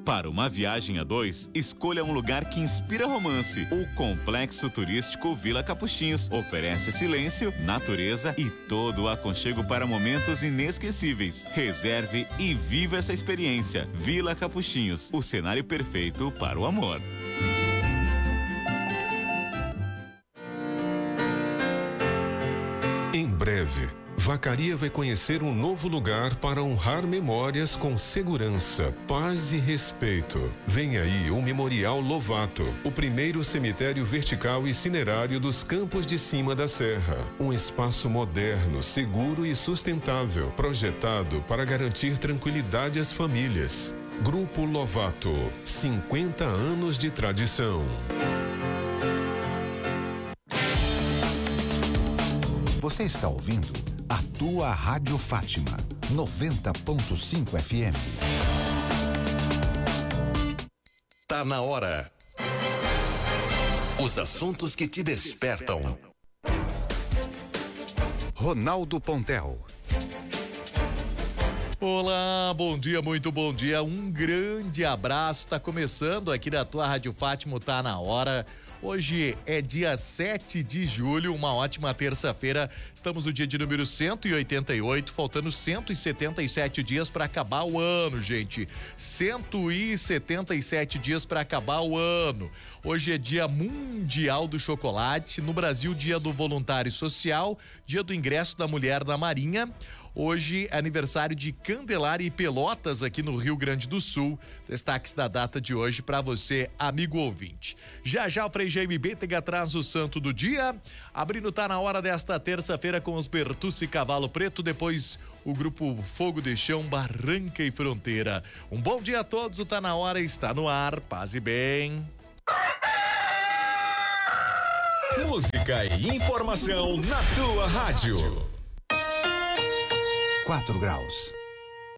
Para uma viagem a dois, escolha um lugar que inspira romance. O Complexo Turístico Vila Capuchinhos oferece silêncio, natureza e todo o aconchego para momentos inesquecíveis. Reserve e viva essa experiência. Vila Capuchinhos, o cenário perfeito para o amor. Em breve, Vacaria vai conhecer um novo lugar para honrar memórias com segurança, paz e respeito. Vem aí o Memorial Lovato, o primeiro cemitério vertical e cinerário dos Campos de Cima da Serra. Um espaço moderno, seguro e sustentável, projetado para garantir tranquilidade às famílias. Grupo Lovato, 50 anos de tradição. Você está ouvindo a tua Rádio Fátima, 90.5 FM. Tá na hora. Os assuntos que te despertam. Ronaldo Pontel. Olá, bom dia, muito bom dia, um grande abraço, tá começando aqui da tua Rádio Fátima, tá na hora. Hoje é dia 7 de julho, uma ótima terça-feira. Estamos no dia de número 188, faltando 177 dias para acabar o ano, gente. 177 dias para acabar o ano. Hoje é dia mundial do chocolate, no Brasil dia do voluntário social, dia do ingresso da mulher na Marinha. Hoje é aniversário de Candelária e Pelotas aqui no Rio Grande do Sul. Destaques da data de hoje para você, amigo ouvinte. Já o Frei Jaime Bêtega traz o santo do dia. Abrindo tá na hora desta terça-feira com os Bertucci Cavalo Preto, depois o grupo Fogo de Chão, Barranca e Fronteira. Um bom dia a todos, o Tá na Hora está no ar, paz e bem. Música e informação na tua rádio. 4 graus.